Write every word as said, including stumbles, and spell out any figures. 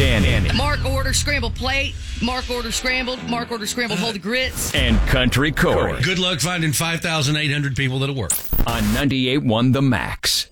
Danny. Mark order scrambled plate. Mark order scrambled. Mark order scrambled whole grits. And Country Corey. Good luck finding five thousand eight hundred people that'll work. On ninety-eight point one The Max.